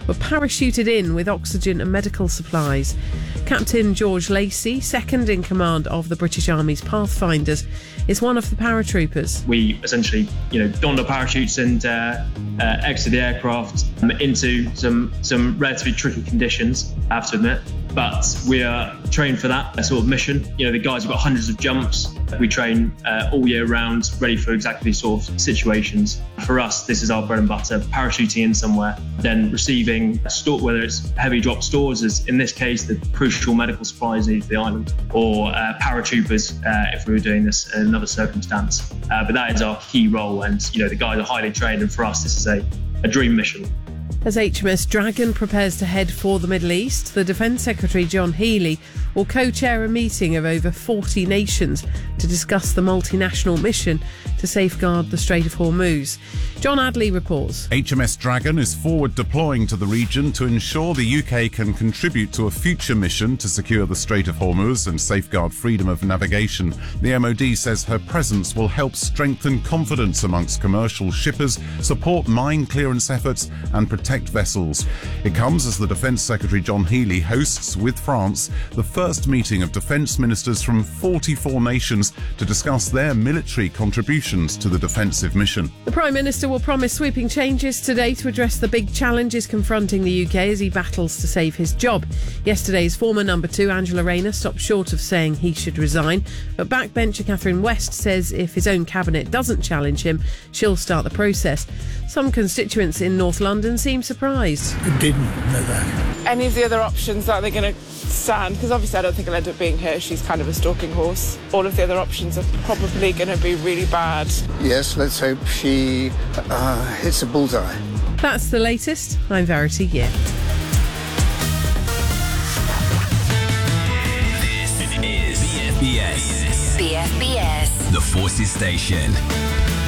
were parachuted in with oxygen and medical supplies. Captain George Lacey, second in command of the British Army's Pathfinders, is one of the paratroopers. We essentially, donned our parachutes and exited the aircraft into some relatively tricky conditions, I have to admit. But we are trained for that sort of mission. The guys have got hundreds of jumps. We train all year round, ready for exactly these sort of situations. For us, this is our bread and butter, parachuting in somewhere, then receiving whether it's heavy drop stores, as in this case, the crucial medical supplies needed for the island, or paratroopers if we were doing this in another circumstance. But that is our key role, and the guys are highly trained, and for us, this is a dream mission. As HMS Dragon prepares to head for the Middle East, the Defence Secretary John Healey will co-chair a meeting of over 40 nations to discuss the multinational mission to safeguard the Strait of Hormuz. John Adley reports. HMS Dragon is forward deploying to the region to ensure the UK can contribute to a future mission to secure the Strait of Hormuz and safeguard freedom of navigation. The MOD says her presence will help strengthen confidence amongst commercial shippers, support mine clearance efforts and protect vessels. It comes as the Defence Secretary John Healey hosts, with France, the first meeting of defence ministers from 44 nations to discuss their military contributions to the defensive mission. The Prime Minister will promise sweeping changes today to address the big challenges confronting the UK as he battles to save his job. Yesterday's former number 2, Angela Rayner, stopped short of saying he should resign, but backbencher Catherine West says if his own cabinet doesn't challenge him, she'll start the process. Some constituents in North London seem surprised. I didn't know that. Any of the other options that they're going to stand, because obviously I don't think I'll end up being here. She's kind of a stalking horse. All of the other options are probably going to be really bad. Yes, let's hope she hits a bullseye. That's the latest. I'm Verity Yeh. This is BFBS. BFBS. The Forces Station.